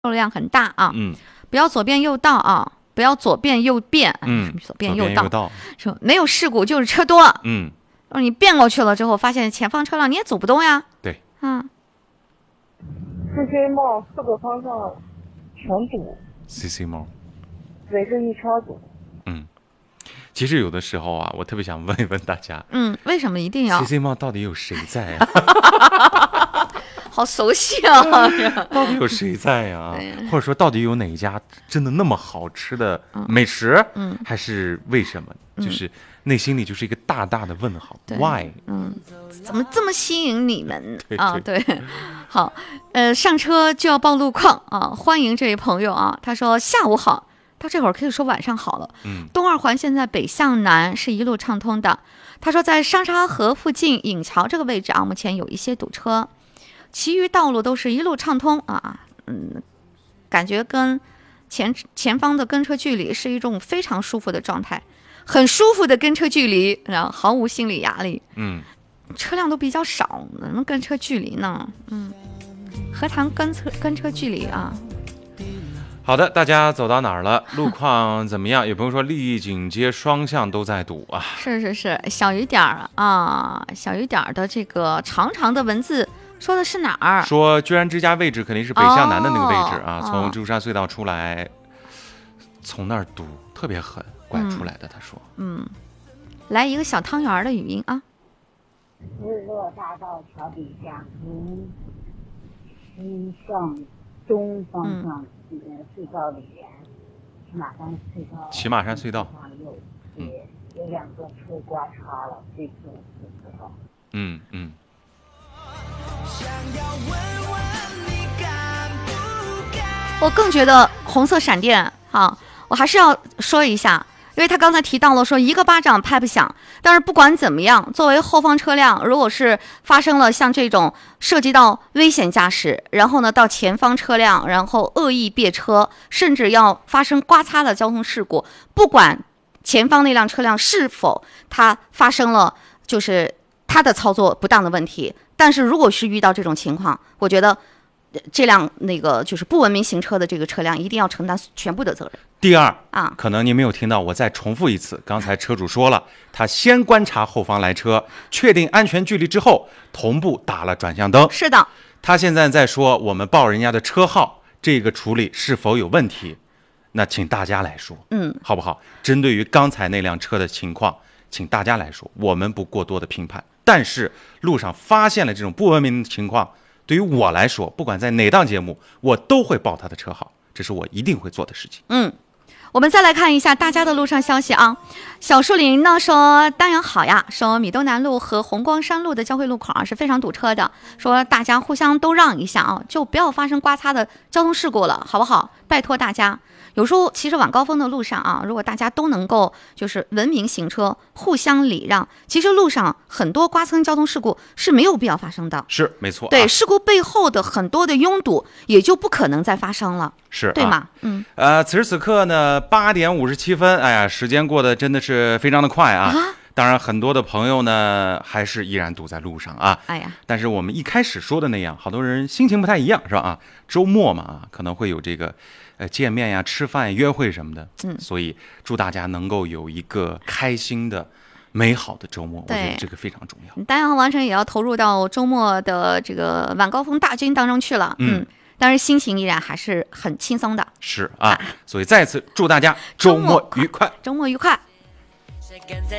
量很大啊。 嗯， 不要左变右道啊，不要左变右变。左变右道。说没有事故就是车多。你变过去了之后，发现前方车辆你也走不动呀。 对。 CC 帽4个方向全堵。 CC 帽。 围着一圈堵。 其实有的时候啊，我特别想问一问大家， 为什么一定要 CC 帽到底有谁在啊？ 好熟悉啊！ 到底有谁在呀？或者说，到底有哪一家真的那么好吃的美食？还是为什么？就是内心里就是一个大大的问号。Why？ 怎么这么吸引你们啊？ 对， 好，上车就要报路况啊！欢迎这位朋友啊，他说下午好。到这会儿可以说晚上好了。东二环现在北向南是一路畅通的。他说在商沙河附近引桥这个位置啊，目前有一些堵车，其余道路都是一路畅通啊。感觉跟前方的跟车距离是一种非常舒服的状态，很舒服的跟车距离，然后毫无心理压力。车辆都比较少，怎么跟车距离呢？何谈跟车距离啊？ 好的，大家走到哪儿了？路况怎么样？有朋友说丽景街双向都在堵啊。 是，小雨点啊，小雨点的这个长长的文字说的是哪儿？ 说居然之家位置肯定是北向南的那个位置啊，从珠山隧道出来，从那儿堵特别狠，拐出来的。他说， 来一个小汤圆的语音啊。 日落大道桥底下，从西向东方向。隧道里面， 骑马山隧道， 有2个车刮擦了，这次我不知道。 我更觉得红色闪电啊，我还是要说一下。因为他刚才提到了说一个巴掌拍不响，但是不管怎么样，作为后方车辆，如果是发生了像这种涉及到危险驾驶，然后呢到前方车辆，然后恶意别车，甚至要发生刮擦的交通事故，不管前方那辆车辆是否它发生了就是它的操作不当的问题，但是如果是遇到这种情况，我觉得这辆就是不文明行车的这个车辆一定要承担全部的责任。 第二可能您没有听到，我再重复一次，刚才车主说了，他先观察后方来车，确定安全距离之后，同步打了转向灯。 是的， 他现在在说我们报人家的车号，这个处理是否有问题？那请大家来说，好不好？针对于刚才那辆车的情况，请大家来说，我们不过多的评判。但是路上发现了这种不文明的情况，对于我来说，不管在哪档节目，我都会报他的车号，这是我一定会做的事情。 我们再来看一下大家的路上消息啊。小树林呢说丹阳好呀，说米东南路和红光山路的交汇路口是非常堵车的，说大家互相都让一下啊，就不要发生刮擦的交通事故了，好不好？拜托大家。有时候其实晚高峰的路上啊，如果大家都能够就是文明行车，互相礼让，其实路上很多刮蹭交通事故是没有必要发生的。 是没错， 对，事故背后的很多的拥堵也就不可能再发生了， 是对吗？ 此时此刻呢，8点57分，哎呀，时间过得真的是非常的快啊。当然，很多的朋友呢还是依然堵在路上啊。但是我们一开始说的那样，好多人心情不太一样，是吧？周末嘛，可能会有这个见面呀、吃饭、约会什么的。所以祝大家能够有一个开心的、美好的周末，我觉得这个非常重要。 丹阳和王晨也要投入到周末的这个晚高峰大军当中去了。但是心情依然还是很轻松的。 是啊，所以再次祝大家周末愉快， 周末愉快。